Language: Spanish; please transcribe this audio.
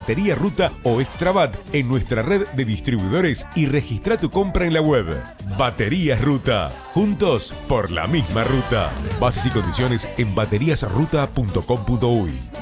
Batería Ruta o Extrabat en nuestra red de distribuidores y registra tu compra en la web. Baterías Ruta, juntos por la misma ruta. Bases y condiciones en bateriasruta.com.uy.